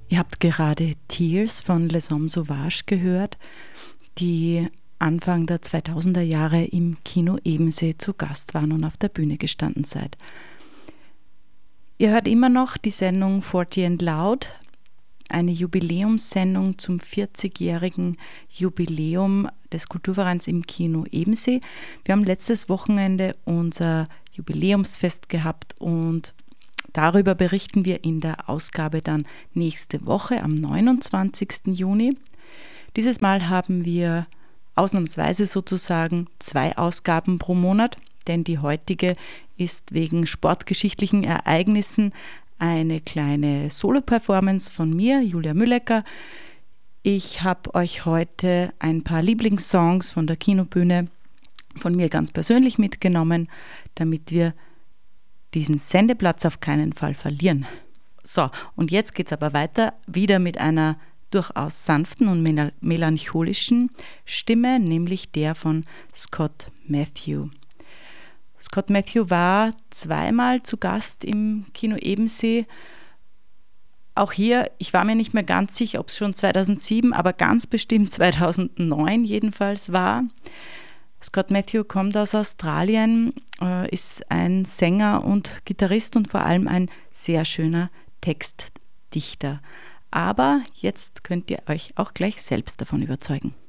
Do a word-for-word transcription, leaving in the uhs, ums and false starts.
Ihr habt gerade Tears von Les Hommes Sauvages gehört, die Anfang der zweitausender Jahre im Kino Ebensee zu Gast waren und auf der Bühne gestanden seid. Ihr hört immer noch die Sendung Forty and Loud, eine Jubiläumssendung zum vierzigjährigen Jubiläum des Kulturvereins im Kino Ebensee. Wir haben letztes Wochenende unser Jubiläumsfest gehabt und darüber berichten wir in der Ausgabe dann nächste Woche am neunundzwanzigsten Juni. Dieses Mal haben wir ausnahmsweise sozusagen zwei Ausgaben pro Monat, denn die heutige ist wegen sportgeschichtlichen Ereignissen eine kleine Solo-Performance von mir, Julia Müllecker. Ich habe euch heute ein paar Lieblingssongs von der Kinobühne von mir ganz persönlich mitgenommen, damit wir diesen Sendeplatz auf keinen Fall verlieren. So, und jetzt geht es aber weiter, wieder mit einer durchaus sanften und mel- melancholischen Stimme, nämlich der von Scott Matthew. Scott Matthew war zweimal zu Gast im Kino Ebensee. Auch hier, ich war mir nicht mehr ganz sicher, ob es schon zweitausendsieben, aber ganz bestimmt zweitausendneun jedenfalls war. Scott Matthew kommt aus Australien, äh, ist ein Sänger und Gitarrist und vor allem ein sehr schöner Textdichter. Aber jetzt könnt ihr euch auch gleich selbst davon überzeugen.